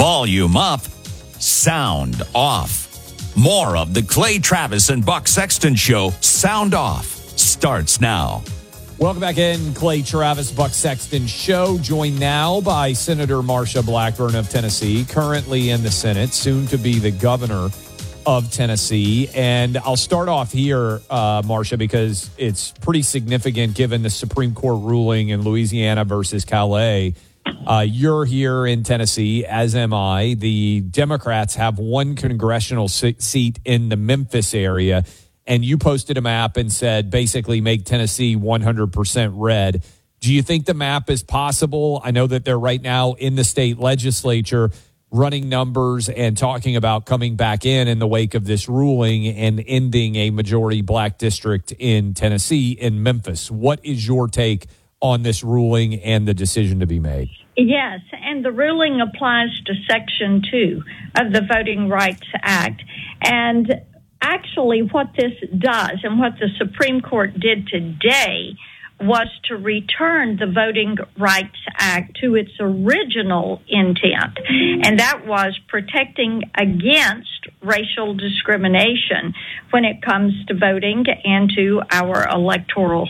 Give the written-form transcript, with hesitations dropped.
Volume up, sound off. More of the Clay Travis and Buck Sexton Show, Sound Off, starts now. Welcome back in, Clay Travis, Buck Sexton Show, joined now by Senator Marsha Blackburn of Tennessee, currently in the Senate, soon to be the governor of Tennessee. And I'll start off here, Marsha, because it's pretty significant given the Supreme Court ruling in Louisiana versus Calais. You're here in Tennessee, as am I. The Democrats have one congressional seat in the Memphis area, and you posted a map and said basically make Tennessee 100% red. Do you think the map is possible? I know that they're right now in the state legislature running numbers and talking about coming back in the wake of this ruling and ending a majority black district in Tennessee, in Memphis. What is your take on this ruling and the decision to be made? Yes, and the ruling applies to Section 2 of the Voting Rights Act. And actually what this does and what the Supreme Court did today was to return the Voting Rights Act to its original intent, and that was protecting against racial discrimination when it comes to voting and to our electoral